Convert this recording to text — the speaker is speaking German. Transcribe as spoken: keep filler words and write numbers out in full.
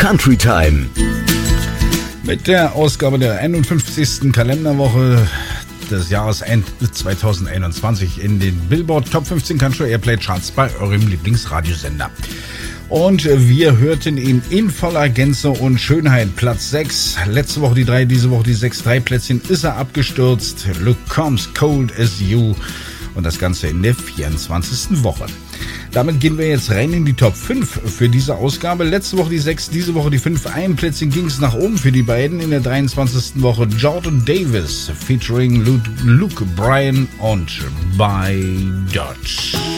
Country Time. Mit der Ausgabe der einundfünfzigsten Kalenderwoche des Jahres zwanzig einundzwanzig in den Billboard Top fünfzehn Country Airplay Charts bei eurem Lieblingsradiosender. Und wir hörten ihn in voller Gänze und Schönheit. Platz sechs, letzte Woche die drei, diese Woche die sechs. Drei Plätzchen ist er abgestürzt. Look Comes Cold as You. Und das Ganze in der vierundzwanzigsten Woche. Damit gehen wir jetzt rein in die Top fünf für diese Ausgabe. Letzte Woche die sechs, diese Woche die fünf. Ein Plätzchen ging es nach oben für die beiden. In der dreiundzwanzigsten Woche Jordan Davis featuring Luke Bryan und By Dodge.